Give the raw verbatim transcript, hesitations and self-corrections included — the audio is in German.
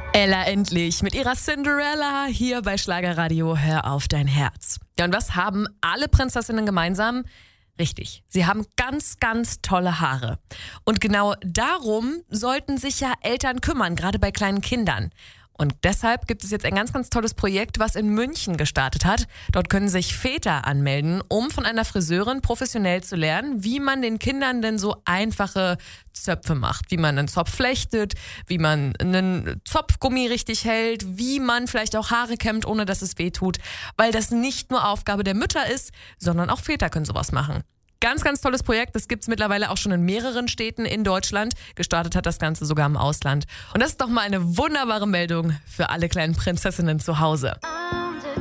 Ella endlich mit ihrer Cinderella hier bei Schlagerradio Hör auf dein Herz. Ja, und was haben alle Prinzessinnen gemeinsam? Richtig, sie haben ganz, ganz tolle Haare. Und genau darum sollten sich ja Eltern kümmern, gerade bei kleinen Kindern. Und deshalb gibt es jetzt ein ganz, ganz tolles Projekt, was in München gestartet hat. Dort können sich Väter anmelden, um von einer Friseurin professionell zu lernen, wie man den Kindern denn so einfache Zöpfe macht. Wie man einen Zopf flechtet, wie man einen Zopfgummi richtig hält, wie man vielleicht auch Haare kämmt, ohne dass es weh tut. Weil das nicht nur Aufgabe der Mütter ist, sondern auch Väter können sowas machen. Ganz, ganz tolles Projekt. Das gibt es mittlerweile auch schon in mehreren Städten in Deutschland. Gestartet hat das Ganze sogar im Ausland. Und das ist doch mal eine wunderbare Meldung für alle kleinen Prinzessinnen zu Hause.